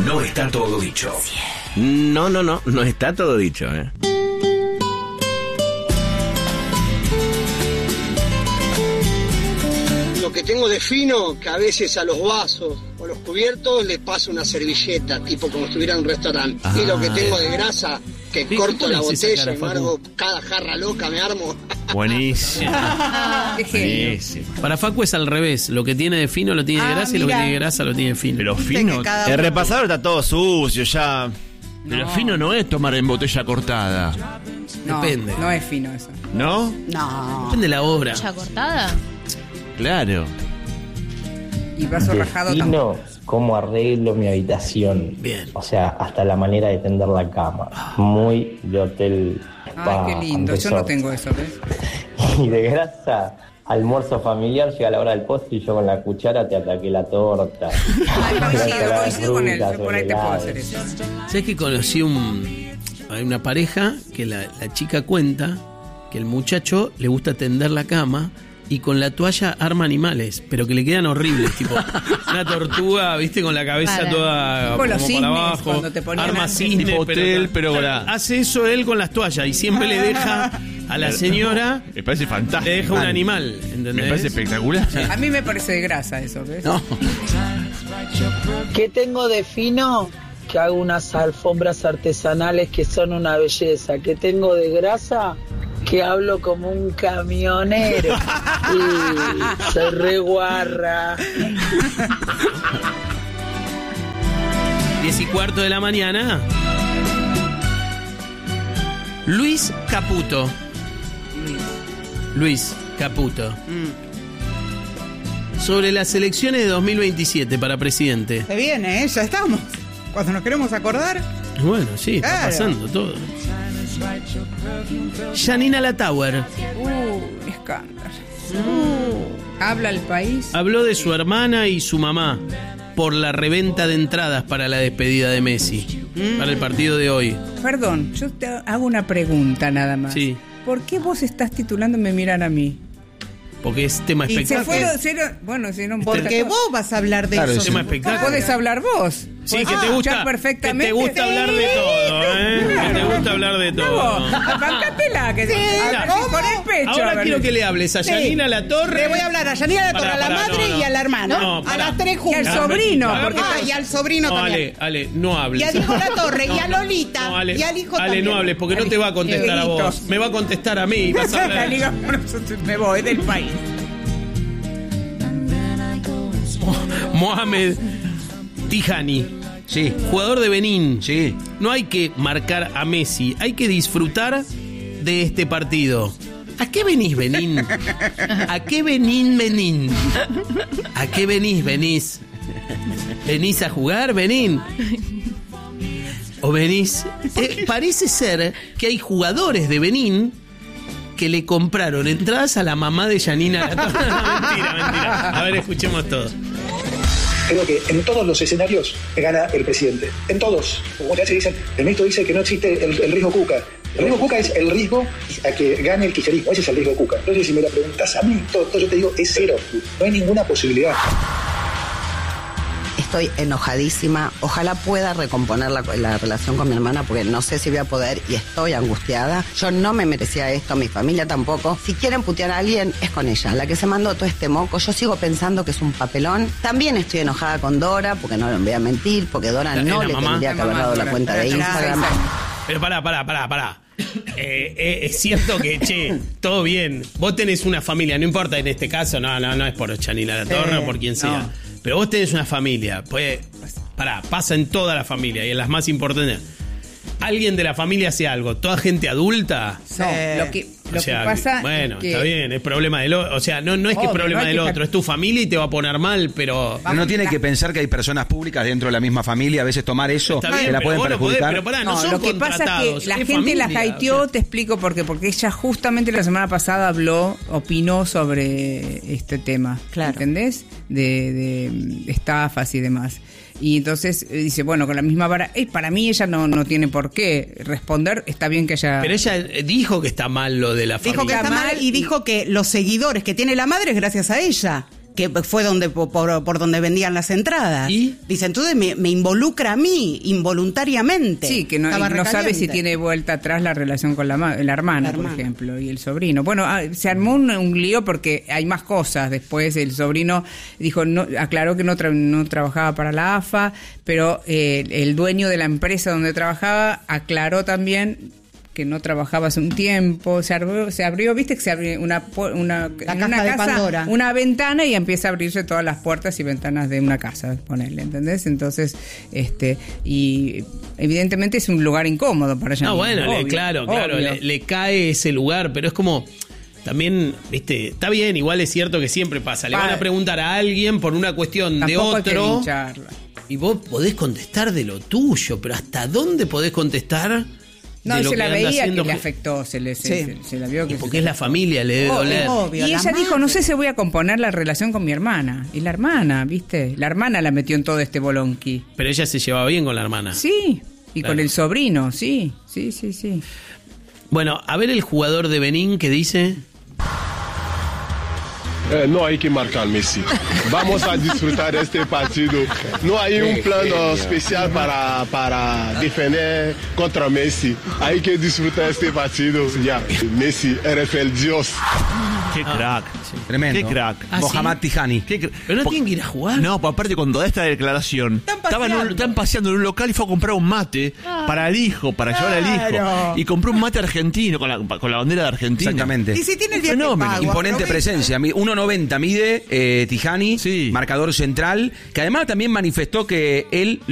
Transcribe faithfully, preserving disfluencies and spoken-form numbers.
No está todo dicho. No, no, no, no está todo dicho, ¿eh? Lo que tengo de fino, que a veces a los vasos o los cubiertos les paso una servilleta, tipo como si estuviera en un restaurante. Ah, y lo que tengo de grasa, que sí, corto la botella y me armo cada jarra loca, me armo. Buenísimo. Buenísimo. Para Facu es al revés. Lo que tiene de fino lo tiene de grasa, ah, y lo que tiene de grasa lo tiene de fino. Pero fino. El repasador está todo sucio ya. Pero no. Fino no es tomar en botella cortada. No, depende. No es fino eso. ¿No? No. Depende de la obra. ¿Botella cortada? Claro. Y vaso rajado tampoco. ¿Cómo arreglo mi habitación? Bien. O sea, hasta la manera de tender la cama. Muy de hotel. Ay, qué lindo. Yo no tengo eso, ¿ves? Y de grasa, almuerzo familiar, llega la hora del postre y yo con la cuchara te ataqué la torta. Ay, coincido, coincido con él. Yo por ahí te puedo hacer eso. ¿Sabes que conocí un, hay una pareja que la, la chica cuenta que el muchacho le gusta tender la cama y con la toalla arma animales, pero que le quedan horribles, tipo una tortuga, viste, con la cabeza para. toda como para cisnes, abajo, arma cisne, tipo hotel, pero, pero hace eso él con las toallas y siempre le deja a la señora, me parece fantástico, le deja un animal, ¿entendés? Me parece espectacular. Sí. A mí me parece de grasa eso, ¿ves? No. ¿Qué tengo de fino? Que hago unas alfombras artesanales que son una belleza. ¿Qué tengo de grasa? Que hablo como un camionero y soy re guarra. Diez y cuarto de la mañana. Luis Caputo. Luis Caputo. Mm. Sobre las elecciones de dos mil veintisiete para presidente. Se viene, ¿eh? Ya estamos. Cuando nos queremos acordar. Bueno, sí, claro. Está pasando todo. Janina Latauer. Uh, escándalo. Uh, habla el país. Habló de su hermana y su mamá por la reventa de entradas para la despedida de Messi, mm. para el partido de hoy. Perdón, yo te hago una pregunta nada más. Sí. ¿Por qué vos estás titulando Me Miran a Mí? Porque es tema espectáculo. Se fueron, se lo, bueno, si no importa. Porque vos vas a hablar de claro, eso. Es tema espectáculo. Podés hablar vos. Sí, que te gusta, perfectamente. que te gusta hablar de todo, ¿eh? Claro. Que te gusta hablar de todo. Bancátela, que sí, por el pecho. Ahora quiero que le hables a Yanina sí. Latorre. Le voy a hablar a Yanina Latorre, a la madre no, no. y a la hermana. No, a las tres juntas. Y al sobrino. Porque ah, y al sobrino no, también. Ale, Ale, no hables. Y al hijo Latorre, no, y a Lolita. No, Ale, y al hijo Ale, también. no hables, porque no te va a contestar a vos. Me va a contestar a mí. Vas a hablar. Me voy del país. Mohamed Tijani, sí, jugador de Benín. Sí. No hay que marcar a Messi, hay que disfrutar de este partido. ¿A qué venís, Benín? ¿A qué Benín, Benín? ¿A qué venís, venís? ¿Venís a jugar, Benín? ¿O venís? Eh, parece ser que hay jugadores de Benín que le compraron entradas a la mamá de Yanina Latorre. Mentira, mentira. A ver, escuchemos todo. Creo que en todos los escenarios gana el presidente. En todos. Como ya se dicen, el ministro dice que no existe el, el riesgo Cuca. El riesgo Cuca es el riesgo a que gane el kirchnerismo. Ese es el riesgo Cuca. Entonces, si me la preguntas a mí, todo, todo yo te digo, es cero. No hay ninguna posibilidad. Estoy enojadísima. Ojalá pueda recomponer la, la relación con mi hermana porque no sé si voy a poder y estoy angustiada. Yo no me merecía esto, mi familia tampoco. Si quieren putear a alguien, es con ella. La que se mandó todo este moco, yo sigo pensando que es un papelón. También estoy enojada con Dora, porque no le voy a mentir, porque Dora la, no le mamá? tendría que haber dado la cuenta de Instagram. Pero pará, pará, pará, pará. Eh, eh, es cierto que, che, todo bien. Vos tenés una familia, no importa en este caso, no, no, no es por Yanina Latorre o por quien sea. No. Pero vos tenés una familia, pues, pará, pasa en toda la familia y en las más importantes. ¿Alguien de la familia hace algo? ¿Toda gente adulta? No, lo que, lo o sea, que pasa bueno, es que... está bien, es problema del otro. O sea, no, no es que es problema no del que... otro, es tu familia y te va a poner mal, pero... Uno tiene que pensar que hay personas públicas dentro de la misma familia, a veces tomar eso, está bien, que la pueden podés, perjudicar. Pero pará, no, no son lo que pasa es que la es gente familia, la hateó, o sea... te explico por qué. Porque ella justamente la semana pasada habló, opinó sobre este tema, claro. ¿Entendés? De, de estafas y demás. Y entonces dice, bueno, con la misma vara, eh, para mí ella no, no tiene por qué responder, está bien que ella... Pero ella dijo que está mal lo de la familia. Dijo que está mal y dijo que los seguidores que tiene la madre es gracias a ella. que fue donde por, por donde vendían las entradas. ¿Y? Dice, entonces me, me involucra a mí, involuntariamente. Sí, que no, y no sabe si tiene vuelta atrás la relación con la, ma- la, hermana, la hermana, por ejemplo, y el sobrino. Bueno, ah, se armó un, un lío porque hay más cosas. Después el sobrino dijo, no, aclaró que no, tra- no trabajaba para la A F A, pero eh, el dueño de la empresa donde trabajaba aclaró también que no trabajaba hace un tiempo, se abrió, se abrió viste que se abrió una, una, la en caja una de casa, Pandora. Una ventana y empieza a abrirse todas las puertas y ventanas de una casa, ponerle, ¿entendés? Entonces, este, y evidentemente es un lugar incómodo para ella. No, bueno, obvio, le, claro, claro, le, le cae ese lugar, pero es como... También, viste, está bien, igual es cierto que siempre pasa. Le van a preguntar a alguien por una cuestión de otro y vos podés contestar de lo tuyo, pero ¿hasta dónde podés contestar? No, de lo se que la anda veía haciendo... que le afectó, se le se, Sí. se, se la vio que Y porque se... es la familia, le debe Oh, doler. obvio, y la ella madre. dijo, no sé si voy a componer la relación con mi hermana. Y la hermana, ¿viste? La hermana la metió en todo este bolonqui. Pero ella se llevaba bien con la hermana. Sí, y Claro. con el sobrino, sí, sí, sí, sí. Bueno, a ver el jugador de Benín que dice... Eh, no hay que marcar Messi. Vamos a disfrutar de este partido. No hay un plan uh, especial para, para defender contra Messi. Hay que disfrutar este partido. Ya, Messi, eres el dios. Qué crack. Tremendo. Qué crack. ¿Ah, Mohamed sí? Tijani. Qué cra- Pero no Po- tienen que ir a jugar. No, pues aparte cuando da esta declaración, Están estaban en un- paseando. están paseando en un local y fue a comprar un mate para el hijo, para llevar al hijo. Claro. Y compró un mate argentino con la, con la bandera de Argentina. Exactamente. Y si tiene el viaje Fenómeno. pago, Imponente aprovecha. presencia. uno noventa mide eh, Tijani, Sí. marcador central, que además también manifestó que él